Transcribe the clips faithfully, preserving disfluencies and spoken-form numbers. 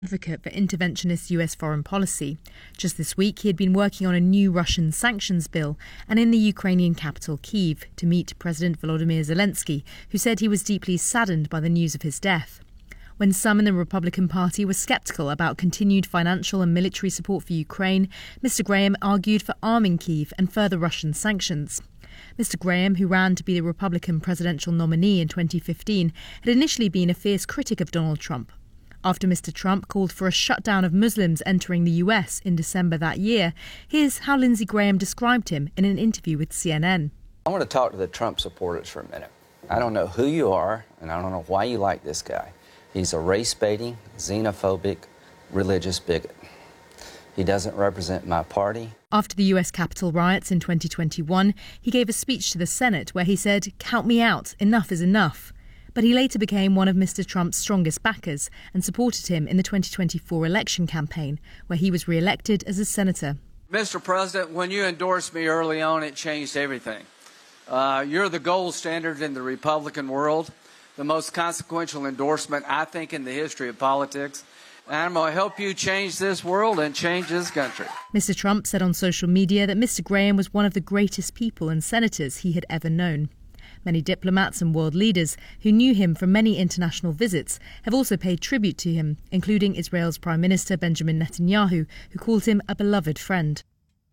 advocate for interventionist U S foreign policy. Just this week, he had been working on a new Russian sanctions bill and in the Ukrainian capital, Kyiv, to meet President Volodymyr Zelensky, who said he was deeply saddened by the news of his death. When some in the Republican Party were sceptical about continued financial and military support for Ukraine, Mister Graham argued for arming Kyiv and further Russian sanctions. Mister Graham, who ran to be the Republican presidential nominee in twenty fifteen, had initially been a fierce critic of Donald Trump. After Mister Trump called for a shutdown of Muslims entering the U S in December that year, here's how Lindsey Graham described him in an interview with C N N. I want to talk to the Trump supporters for a minute. I don't know who you are, and I don't know why you like this guy. He's a race-baiting, xenophobic, religious bigot. He doesn't represent my party. After the U S Capitol riots in twenty twenty-one, he gave a speech to the Senate where he said, "Count me out, enough is enough." But he later became one of Mister Trump's strongest backers and supported him in the twenty twenty-four election campaign, where he was re-elected as a senator. Mister President, when you endorsed me early on, it changed everything. Uh, you're the gold standard in the Republican world, the most consequential endorsement, I think, in the history of politics. And I'm going to help you change this world and change this country. Mister Trump said on social media that Mister Graham was one of the greatest people and senators he had ever known. Many diplomats and world leaders who knew him from many international visits have also paid tribute to him, including Israel's Prime Minister Benjamin Netanyahu, who called him a beloved friend.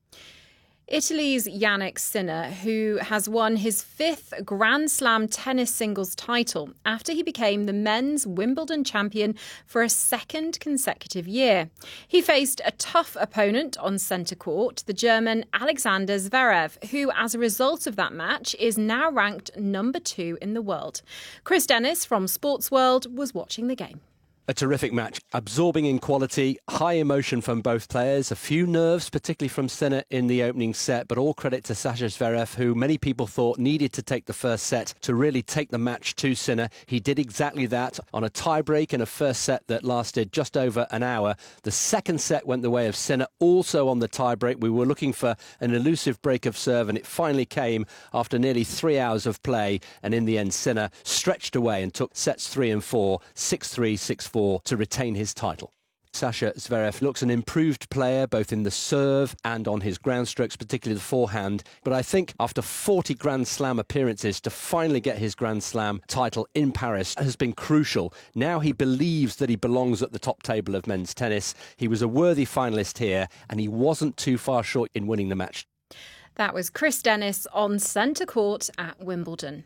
Italy's Jannik Sinner, who has won his fifth Grand Slam tennis singles title after he became the men's Wimbledon champion for a second consecutive year. He faced a tough opponent on centre court, the German Alexander Zverev, who, as a result of that match, is now ranked number two in the world. Chris Dennis from Sports World was watching the game. A terrific match, absorbing in quality, high emotion from both players, a few nerves, particularly from Sinner in the opening set, but all credit to Sasha Zverev, who many people thought needed to take the first set to really take the match to Sinner. He did exactly that on a tie-break in a first set that lasted just over an hour. The second set went the way of Sinner, also on the tie-break. We were looking for an elusive break of serve, and it finally came after nearly three hours of play, and in the end, Sinner stretched away and took sets three and four, six three, six four, to retain his title. Sasha Zverev looks an improved player both in the serve and on his ground strokes, particularly the forehand. But I think after forty Grand Slam appearances, to finally get his Grand Slam title in Paris has been crucial. Now he believes that he belongs at the top table of men's tennis. He was a worthy finalist here, and he wasn't too far short in winning the match. That was Chris Dennis on centre court at Wimbledon.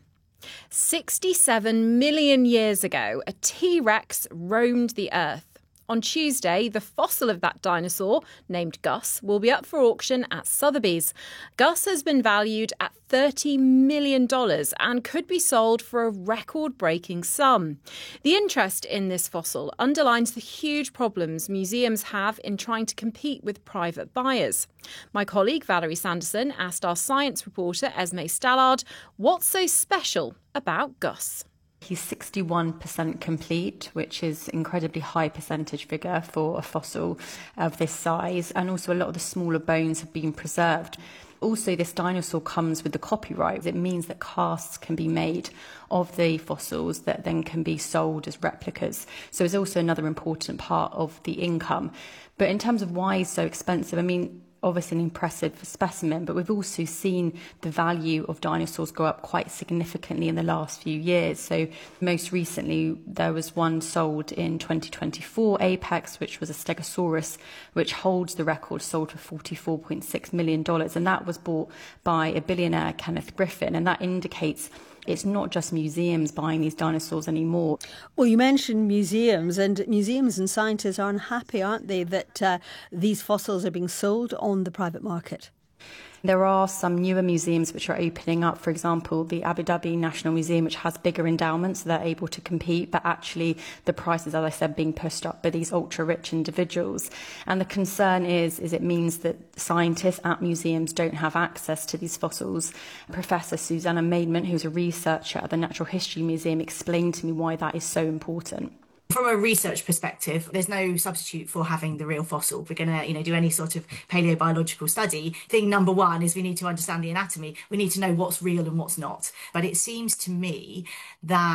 sixty-seven million years ago, a T-Rex roamed the Earth. On Tuesday, the fossil of that dinosaur, named Gus, will be up for auction at Sotheby's. Gus has been valued at thirty million dollars and could be sold for a record-breaking sum. The interest in this fossil underlines the huge problems museums have in trying to compete with private buyers. My colleague Valerie Sanderson asked our science reporter Esme Stallard what's so special about Gus. He's sixty-one percent complete, which is an incredibly high percentage figure for a fossil of this size. And also a lot of the smaller bones have been preserved. Also, this dinosaur comes with the copyright. It means that casts can be made of the fossils that then can be sold as replicas. So it's also another important part of the income. But in terms of why it's so expensive, I mean, obviously an impressive specimen, but we've also seen the value of dinosaurs go up quite significantly in the last few years. So most recently, there was one sold in twenty twenty-four, Apex, which was a Stegosaurus, which holds the record, sold for forty-four point six million dollars. And that was bought by a billionaire, Kenneth Griffin. And that indicates it's not just museums buying these dinosaurs anymore. Well, you mentioned museums, and museums and scientists are unhappy, aren't they, that uh, these fossils are being sold on the private market? There are some newer museums which are opening up. For example, the Abu Dhabi National Museum, which has bigger endowments, so they're able to compete, but actually the prices, as I said, being pushed up by these ultra-rich individuals. And the concern is, is it means that scientists at museums don't have access to these fossils. Professor Susanna Maidment, who's a researcher at the Natural History Museum, explained to me why that is so important. From a research perspective, there's no substitute for having the real fossil. If we're going to, you know, do any sort of paleobiological study, thing number one is we need to understand the anatomy. We need to know what's real and what's not. But it seems to me that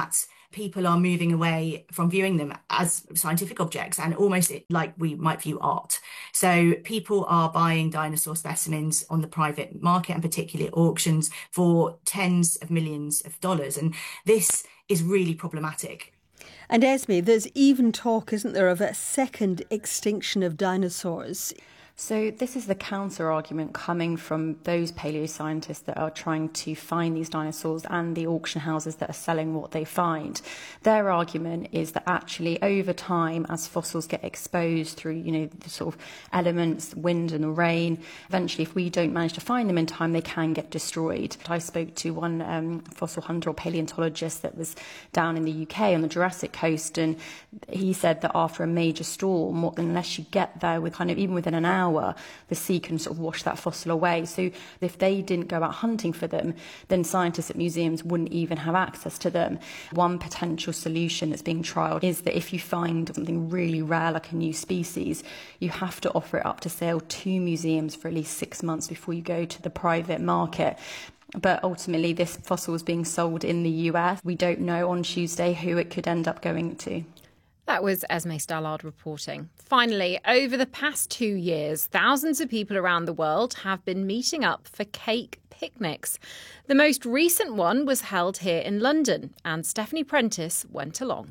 people are moving away from viewing them as scientific objects and almost like we might view art. So people are buying dinosaur specimens on the private market and particularly at auctions for tens of millions of dollars. And this is really problematic. And Esme, there's even talk, isn't there, of a second extinction of dinosaurs. So this is the counter-argument coming from those paleoscientists that are trying to find these dinosaurs and the auction houses that are selling what they find. Their argument is that actually over time, as fossils get exposed through, you know, the sort of elements, wind and the rain, eventually if we don't manage to find them in time, they can get destroyed. I spoke to one um, fossil hunter or paleontologist that was down in the U K on the Jurassic coast, and he said that after a major storm, unless you get there with kind of even within an hour, the sea can sort of wash that fossil away. So if they didn't go out hunting for them, then scientists at museums wouldn't even have access to them. One potential solution that's being trialled is that if you find something really rare, like a new species, you have to offer it up to sale to museums for at least six months before you go to the private market. But ultimately, this fossil is being sold in the U S. We don't know on Tuesday who it could end up going to. That was Esme Stallard reporting. Finally, over the past two years, thousands of people around the world have been meeting up for cake picnics. The most recent one was held here in London, and Stephanie Prentice went along.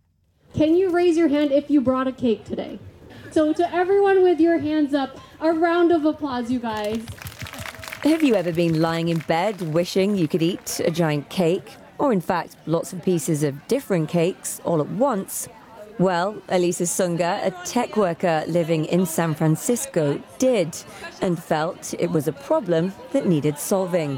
Can you raise your hand if you brought a cake today? So to everyone with your hands up, a round of applause, you guys. Have you ever been lying in bed wishing you could eat a giant cake? Or in fact, lots of pieces of different cakes all at once? Well, Elisa Sunga, a tech worker living in San Francisco, did, and felt it was a problem that needed solving.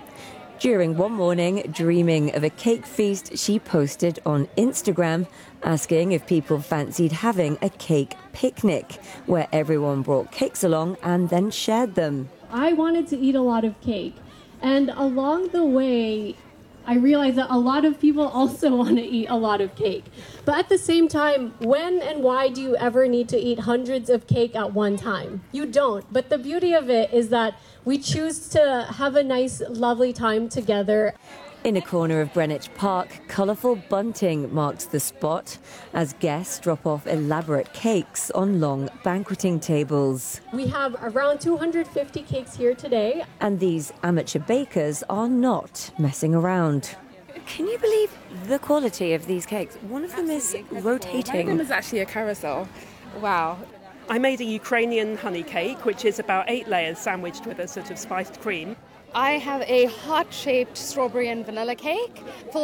During one morning, dreaming of a cake feast, she posted on Instagram, asking if people fancied having a cake picnic, where everyone brought cakes along and then shared them. I wanted to eat a lot of cake, and along the way, I realized that a lot of people also want to eat a lot of cake. But at the same time, when and why do you ever need to eat hundreds of cake at one time? You don't. But the beauty of it is that we choose to have a nice, lovely time together. In a corner of Greenwich Park, colourful bunting marks the spot as guests drop off elaborate cakes on long banqueting tables. We have around two hundred fifty cakes here today. And these amateur bakers are not messing around. Can you believe the quality of these cakes? One of them is rotating. One of them is actually a carousel. Wow. I made a Ukrainian honey cake, which is about eight layers sandwiched with a sort of spiced cream. I have a heart-shaped strawberry and vanilla cake full